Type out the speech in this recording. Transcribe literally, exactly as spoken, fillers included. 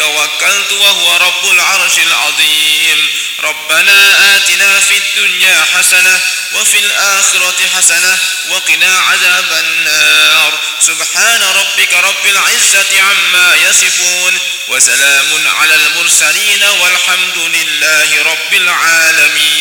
توكلت وهو رب العرش العظيم. ربنا آتنا في الدنيا حسنة وفي الآخرة حسنة وقنا عذاب النار. سبحان ربك رب العزة عما يصفون وسلام على المرسلين والحمد لله رب العالمين.